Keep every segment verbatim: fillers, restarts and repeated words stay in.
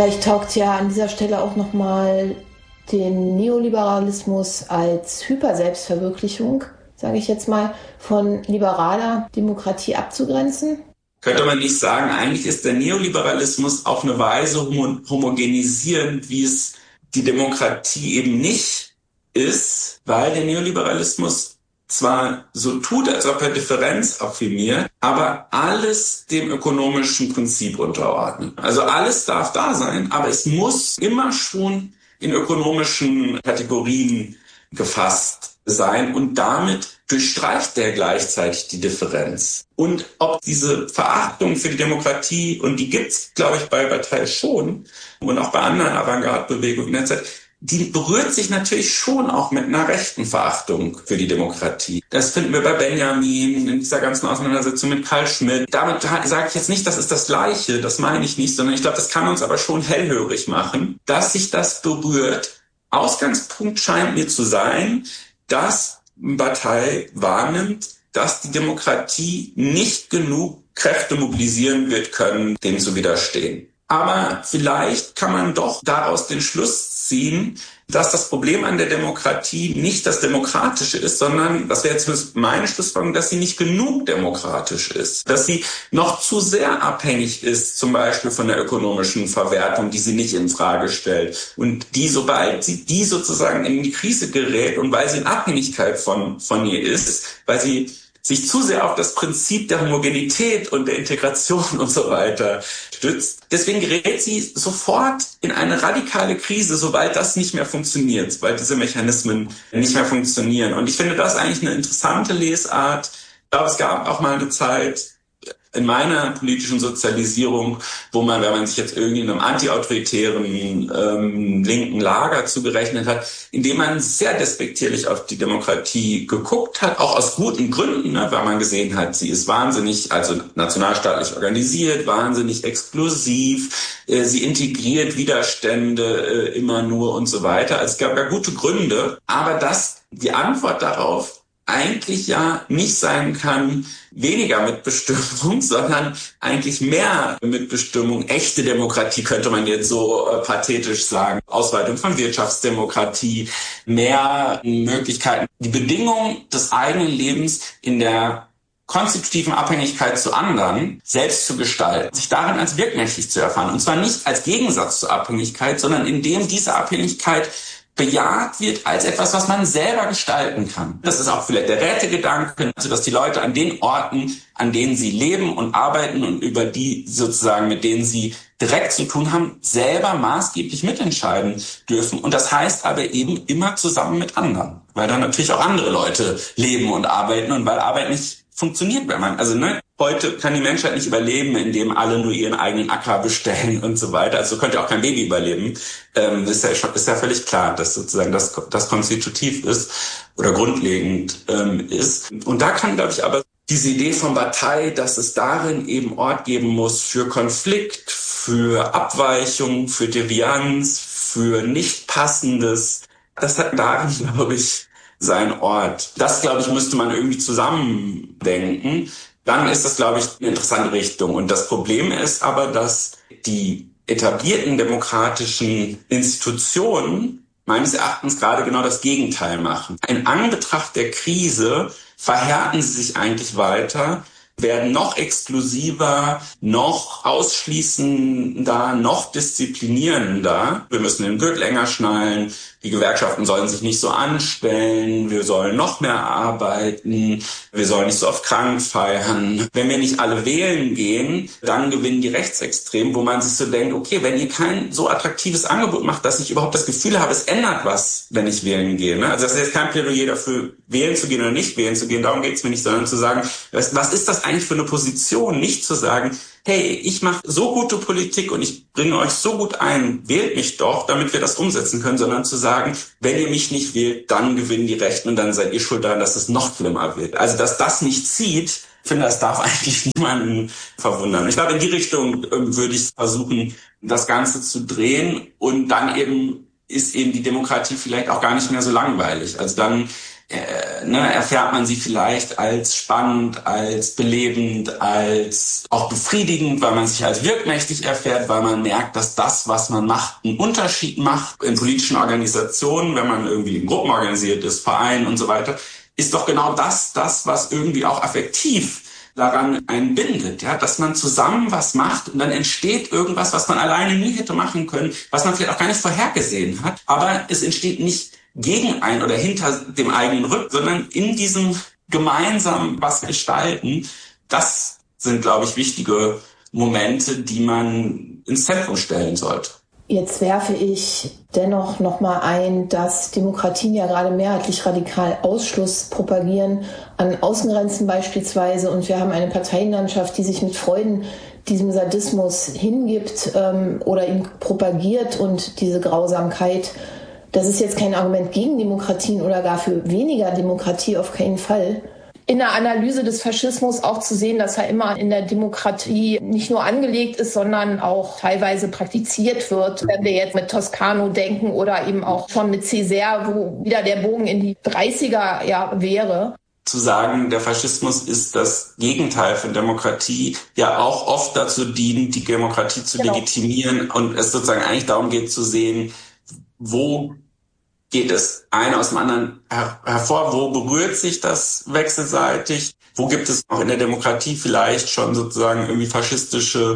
Vielleicht taugt ja an dieser Stelle auch nochmal den Neoliberalismus als Hyperselbstverwirklichung, sage ich jetzt mal, von liberaler Demokratie abzugrenzen? Könnte man nicht sagen, eigentlich ist der Neoliberalismus auf eine Weise homo- homogenisierend, wie es die Demokratie eben nicht ist, weil der Neoliberalismus zwar so tut, als ob er Differenz affirmiert, aber alles dem ökonomischen Prinzip unterordnet. Also alles darf da sein, aber es muss immer schon in ökonomischen Kategorien gefasst sein und damit durchstreicht der gleichzeitig die Differenz. Und ob diese Verachtung für die Demokratie, und die gibt's, glaube ich, bei Bataille schon und auch bei anderen Avantgarde-Bewegungen in der Zeit, die berührt sich natürlich schon auch mit einer rechten Verachtung für die Demokratie. Das finden wir bei Benjamin in dieser ganzen Auseinandersetzung mit Carl Schmitt. Damit sage ich jetzt nicht, das ist das Gleiche, das meine ich nicht, sondern ich glaube, das kann uns aber schon hellhörig machen, dass sich das berührt. Ausgangspunkt scheint mir zu sein, dass Bataille wahrnimmt, dass die Demokratie nicht genug Kräfte mobilisieren wird können, dem zu widerstehen. Aber vielleicht kann man doch daraus den Schluss ziehen, dass das Problem an der Demokratie nicht das Demokratische ist, sondern, das wäre jetzt meine Schlussfolgerung, dass sie nicht genug demokratisch ist. Dass sie noch zu sehr abhängig ist, zum Beispiel von der ökonomischen Verwertung, die sie nicht in Frage stellt. Und die, sobald sie die sozusagen in die Krise gerät und weil sie in Abhängigkeit von, von ihr ist, weil sie sich zu sehr auf das Prinzip der Homogenität und der Integration und so weiter stützt. Deswegen gerät sie sofort in eine radikale Krise, sobald das nicht mehr funktioniert, sobald diese Mechanismen nicht mehr funktionieren. Und ich finde das eigentlich eine interessante Lesart. Ich glaube, es gab auch mal eine Zeit in meiner politischen Sozialisierung, wo man, wenn man sich jetzt irgendwie einem antiautoritären ähm, linken Lager zugerechnet hat, indem man sehr despektierlich auf die Demokratie geguckt hat, auch aus guten Gründen, ne, weil man gesehen hat, sie ist wahnsinnig, also nationalstaatlich organisiert, wahnsinnig exklusiv, äh, sie integriert Widerstände äh, immer nur und so weiter. Also es gab ja gute Gründe, aber dass die Antwort darauf eigentlich ja nicht sein kann, weniger Mitbestimmung, sondern eigentlich mehr Mitbestimmung. Echte Demokratie könnte man jetzt so äh, pathetisch sagen. Ausweitung von Wirtschaftsdemokratie, mehr Möglichkeiten, die Bedingungen des eigenen Lebens in der konstitutiven Abhängigkeit zu anderen selbst zu gestalten, sich darin als wirkmächtig zu erfahren. Und zwar nicht als Gegensatz zur Abhängigkeit, sondern indem diese Abhängigkeit bejaht wird als etwas, was man selber gestalten kann. Das ist auch vielleicht der Rätegedanke, also dass die Leute an den Orten, an denen sie leben und arbeiten und über die sozusagen, mit denen sie direkt zu tun haben, selber maßgeblich mitentscheiden dürfen. Und das heißt aber eben immer zusammen mit anderen, weil da natürlich auch andere Leute leben und arbeiten und weil Arbeit nicht funktioniert, wenn man, also ne, heute kann die Menschheit nicht überleben, indem alle nur ihren eigenen Acker bestellen und so weiter. Also könnte auch kein Baby überleben. Ähm, ist ja, ist ja völlig klar, dass sozusagen das, das konstitutiv ist oder grundlegend ähm, ist. Und da kann, glaube ich, aber diese Idee von Bataille, dass es darin eben Ort geben muss für Konflikt, für Abweichung, für Devianz, für Nichtpassendes, das hat darin, glaube ich, sein Ort. Das, glaube ich, müsste man irgendwie zusammendenken. Dann ist das, glaube ich, eine interessante Richtung. Und das Problem ist aber, dass die etablierten demokratischen Institutionen meines Erachtens gerade genau das Gegenteil machen. In Anbetracht der Krise verhärten sie sich eigentlich weiter, werden noch exklusiver, noch ausschließender, noch disziplinierender. Wir müssen den Gürtel enger schnallen, die Gewerkschaften sollen sich nicht so anstellen, wir sollen noch mehr arbeiten, wir sollen nicht so oft krank feiern. Wenn wir nicht alle wählen gehen, dann gewinnen die Rechtsextremen, wo man sich so denkt, okay, wenn ihr kein so attraktives Angebot macht, dass ich überhaupt das Gefühl habe, es ändert was, wenn ich wählen gehe. Also das ist jetzt kein Plädoyer dafür, wählen zu gehen oder nicht wählen zu gehen, darum geht es mir nicht, sondern zu sagen, was ist das eigentlich für eine Position, nicht zu sagen, hey, ich mache so gute Politik und ich bringe euch so gut ein, wählt mich doch, damit wir das umsetzen können, sondern zu sagen, wenn ihr mich nicht wählt, dann gewinnen die Rechten und dann seid ihr schuld daran, dass es noch schlimmer wird. Also, dass das nicht zieht, ich finde, das darf eigentlich niemanden verwundern. Ich glaube, in die Richtung äh, würde ich versuchen, das Ganze zu drehen und dann eben ist eben die Demokratie vielleicht auch gar nicht mehr so langweilig. Also dann äh, ne, erfährt man sie vielleicht als spannend, als belebend, als auch befriedigend, weil man sich als wirkmächtig erfährt, weil man merkt, dass das, was man macht, einen Unterschied macht in politischen Organisationen, wenn man irgendwie in Gruppen organisiert ist, Vereinen und so weiter, ist doch genau das, das, was irgendwie auch affektiv daran einen bindet, ja, dass man zusammen was macht und dann entsteht irgendwas, was man alleine nie hätte machen können, was man vielleicht auch gar nicht vorhergesehen hat, aber es entsteht nicht gegen einen oder hinter dem eigenen Rücken, sondern in diesem gemeinsamen was gestalten. Das sind, glaube ich, wichtige Momente, die man ins Zentrum stellen sollte. Jetzt werfe ich dennoch nochmal ein, dass Demokratien ja gerade mehrheitlich radikal Ausschluss propagieren, an Außengrenzen beispielsweise. Und wir haben eine Parteienlandschaft, die sich mit Freuden diesem Sadismus hingibt ähm, oder ihn propagiert und diese Grausamkeit. Das ist jetzt kein Argument gegen Demokratien oder gar für weniger Demokratie, auf keinen Fall. In der Analyse des Faschismus auch zu sehen, dass er immer in der Demokratie nicht nur angelegt ist, sondern auch teilweise praktiziert wird. Wenn wir jetzt mit Toscano denken oder eben auch schon mit Césaire, wo wieder der Bogen in die dreißiger ja, wäre. Zu sagen, der Faschismus ist das Gegenteil von Demokratie, ja auch oft dazu dient, die Demokratie zu genau. legitimieren und es sozusagen eigentlich darum geht zu sehen, wo geht es einer aus dem anderen her- hervor, wo berührt sich das wechselseitig, wo gibt es auch in der Demokratie vielleicht schon sozusagen irgendwie faschistische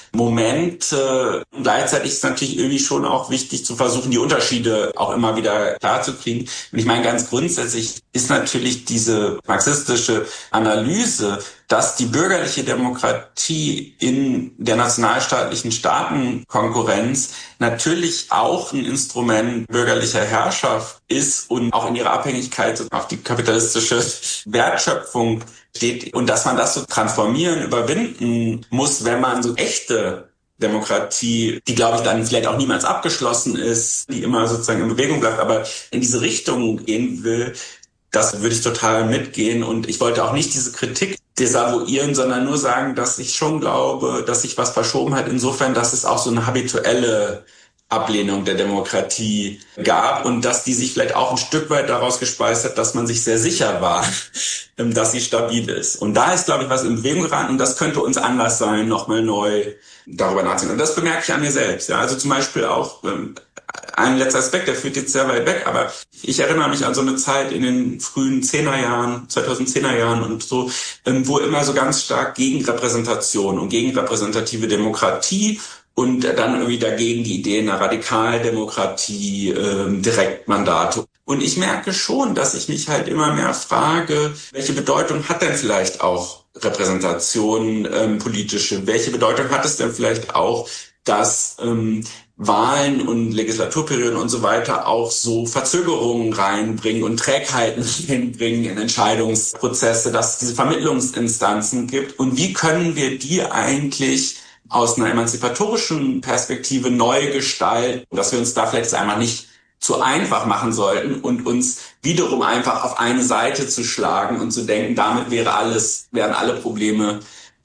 Momente. Und gleichzeitig ist es natürlich irgendwie schon auch wichtig zu versuchen, die Unterschiede auch immer wieder klarzukriegen. Und ich meine, ganz grundsätzlich ist natürlich diese marxistische Analyse, dass die bürgerliche Demokratie in der nationalstaatlichen Staatenkonkurrenz natürlich auch ein Instrument bürgerlicher Herrschaft ist und auch in ihrer Abhängigkeit auf die kapitalistische Wertschöpfung steht und dass man das so transformieren, überwinden muss, wenn man so echte Demokratie, die glaube ich dann vielleicht auch niemals abgeschlossen ist, die immer sozusagen in Bewegung bleibt, aber in diese Richtung gehen will, das würde ich total mitgehen und ich wollte auch nicht diese Kritik desavouieren, sondern nur sagen, dass ich schon glaube, dass sich was verschoben hat, insofern, dass es auch so eine habituelle Ablehnung der Demokratie gab und dass die sich vielleicht auch ein Stück weit daraus gespeist hat, dass man sich sehr sicher war, dass sie stabil ist. Und da ist, glaube ich, was in Bewegung geraten und das könnte uns Anlass sein, nochmal neu darüber nachzudenken. Und das bemerke ich an mir selbst. Ja, also zum Beispiel auch ähm, ein letzter Aspekt, der führt jetzt sehr weit weg, aber ich erinnere mich an so eine Zeit in den frühen Zehnerjahren, zweitausendzehner Jahren und so, ähm, wo immer so ganz stark Gegenrepräsentation und gegenrepräsentative Demokratie und dann irgendwie dagegen die Idee einer Radikaldemokratie, ähm, Direktmandate. Und ich merke schon, dass ich mich halt immer mehr frage, welche Bedeutung hat denn vielleicht auch Repräsentation ähm, politische? Welche Bedeutung hat es denn vielleicht auch, dass ähm, Wahlen und Legislaturperioden und so weiter auch so Verzögerungen reinbringen und Trägheiten reinbringen in Entscheidungsprozesse, dass es diese Vermittlungsinstanzen gibt? Und wie können wir die eigentlich aus einer emanzipatorischen Perspektive neu gestalten, dass wir uns da vielleicht einmal nicht zu einfach machen sollten und uns wiederum einfach auf eine Seite zu schlagen und zu denken, damit wäre alles, wären alle Probleme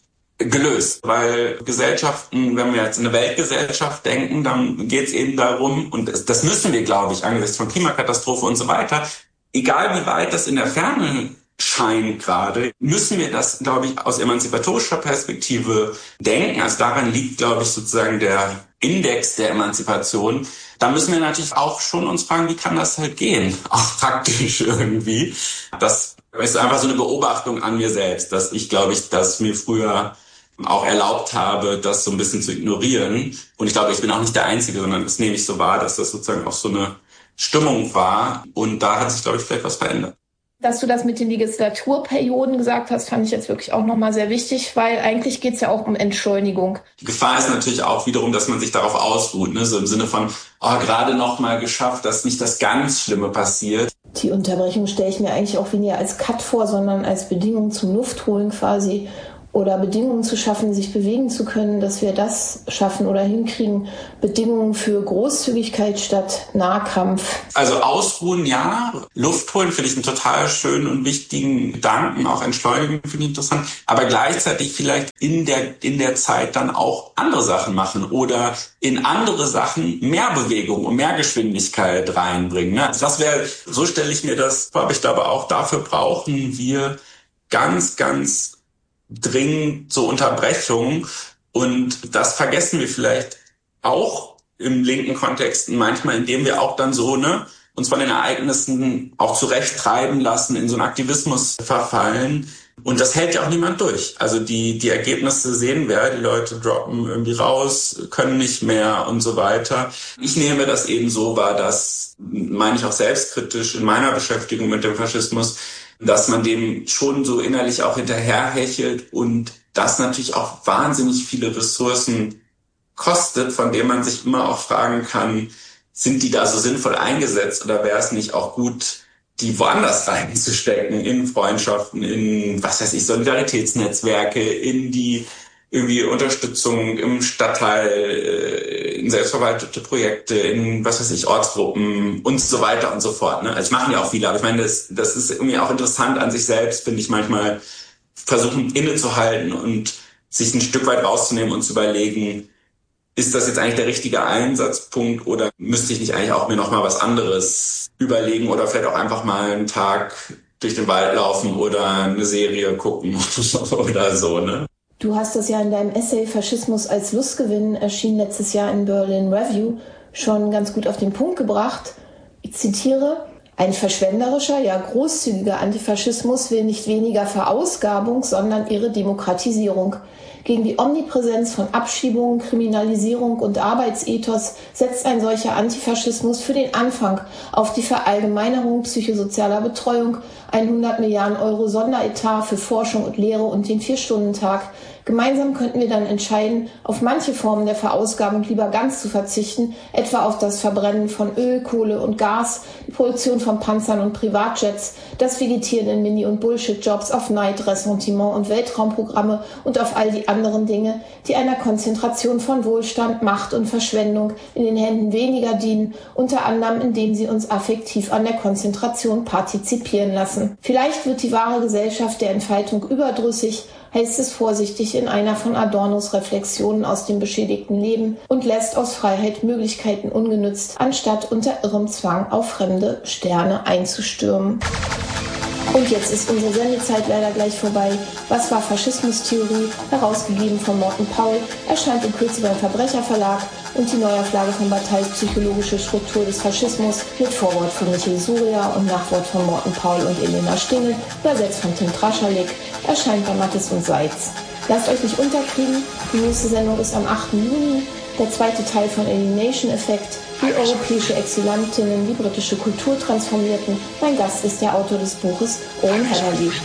gelöst. Weil Gesellschaften, wenn wir jetzt in eine Weltgesellschaft denken, dann geht es eben darum, und das, das müssen wir, glaube ich, angesichts von Klimakatastrophe und so weiter, egal wie weit das in der Ferne scheint gerade, müssen wir das, glaube ich, aus emanzipatorischer Perspektive denken. Also daran liegt, glaube ich, sozusagen der Index der Emanzipation. Da müssen wir natürlich auch schon uns fragen, wie kann das halt gehen? Auch praktisch irgendwie. Das ist einfach so eine Beobachtung an mir selbst, dass ich, glaube ich, dass mir früher auch erlaubt habe, das so ein bisschen zu ignorieren. Und ich glaube, ich bin auch nicht der Einzige, sondern das nehme ich so wahr, dass das sozusagen auch so eine Stimmung war. Und da hat sich, glaube ich, vielleicht was verändert. Dass du das mit den Legislaturperioden gesagt hast, fand ich jetzt wirklich auch nochmal sehr wichtig, weil eigentlich geht es ja auch um Entschleunigung. Die Gefahr ist natürlich auch wiederum, dass man sich darauf ausruht, ne? So im Sinne von, oh, gerade noch mal geschafft, dass nicht das ganz Schlimme passiert. Die Unterbrechung stelle ich mir eigentlich auch weniger als Cut vor, sondern als Bedingung zum Luftholen quasi. oder Bedingungen zu schaffen, sich bewegen zu können, dass wir das schaffen oder hinkriegen. Bedingungen für Großzügigkeit statt Nahkampf. Also ausruhen, ja. Luft holen finde ich einen total schönen und wichtigen Gedanken. Auch entschleunigen finde ich interessant. Aber gleichzeitig vielleicht in der, in der Zeit dann auch andere Sachen machen oder in andere Sachen mehr Bewegung und mehr Geschwindigkeit reinbringen. Also das wäre, so stelle ich mir das vor. Aber ich glaube, auch dafür brauchen wir ganz, ganz dringend so Unterbrechungen, und das vergessen wir vielleicht auch im linken Kontext manchmal, indem wir auch dann so, ne, uns von den Ereignissen auch zurecht treiben lassen, in so einen Aktivismus verfallen, und das hält ja auch niemand durch. Also die die Ergebnisse sehen wir, die Leute droppen irgendwie raus, können nicht mehr und so weiter. Ich nehme das eben so wahr, dass, meine ich auch selbstkritisch in meiner Beschäftigung mit dem Faschismus, dass man dem schon so innerlich auch hinterherhechelt und das natürlich auch wahnsinnig viele Ressourcen kostet, von denen man sich immer auch fragen kann, sind die da so sinnvoll eingesetzt oder wäre es nicht auch gut, die woanders reinzustecken, in Freundschaften, in, was weiß ich, Solidaritätsnetzwerke, in die irgendwie Unterstützung im Stadtteil, in selbstverwaltete Projekte, in, was weiß ich, Ortsgruppen und so weiter und so fort. Ne? Also machen ja auch viele, aber ich meine, das, das ist irgendwie auch interessant an sich selbst, finde ich, manchmal versuchen innezuhalten und sich ein Stück weit rauszunehmen und zu überlegen, ist das jetzt eigentlich der richtige Einsatzpunkt oder müsste ich nicht eigentlich auch mir nochmal was anderes überlegen oder vielleicht auch einfach mal einen Tag durch den Wald laufen oder eine Serie gucken oder so, ne? Du hast das ja in deinem Essay Faschismus als Lustgewinn, erschien letztes Jahr in Berlin Review, schon ganz gut auf den Punkt gebracht. Ich zitiere: Ein verschwenderischer, ja großzügiger Antifaschismus will nicht weniger Verausgabung, sondern ihre Demokratisierung. Gegen die Omnipräsenz von Abschiebungen, Kriminalisierung und Arbeitsethos setzt ein solcher Antifaschismus für den Anfang auf die Verallgemeinerung psychosozialer Betreuung, hundert Milliarden Euro Sonderetat für Forschung und Lehre und den Vier-Stunden-Tag. Gemeinsam könnten wir dann entscheiden, auf manche Formen der Verausgabung lieber ganz zu verzichten, etwa auf das Verbrennen von Öl, Kohle und Gas, die Produktion von Panzern und Privatjets, das Vegetieren in Mini- und Bullshit-Jobs, auf Neid, Ressentiment und Weltraumprogramme und auf all die anderen Dinge, die einer Konzentration von Wohlstand, Macht und Verschwendung in den Händen weniger dienen, unter anderem indem sie uns affektiv an der Konzentration partizipieren lassen. Vielleicht wird die wahre Gesellschaft der Entfaltung überdrüssig, heißt es vorsichtig in einer von Adornos Reflexionen aus dem beschädigten Leben, und lässt aus Freiheit Möglichkeiten ungenützt, anstatt unter irrem Zwang auf fremde Sterne einzustürmen. Und jetzt ist unsere Sendezeit leider gleich vorbei. Was war Faschismustheorie? Herausgegeben von Morten Paul, erscheint in Kürze beim Verbrecherverlag, und die Neuauflage von Batailles Psychologische Struktur des Faschismus mit Vorwort von Michael Surya und Nachwort von Morten Paul und Elena Stingel, übersetzt von Tim Traschalik, erscheint bei Mattes und Seitz. Lasst euch nicht unterkriegen, die nächste Sendung ist am achten Juni, der zweite Teil von Alienation Effect, wie europäische Exilantinnen die britische Kultur transformierten. Mein Gast ist der Autor des Buches Owen Heatherly.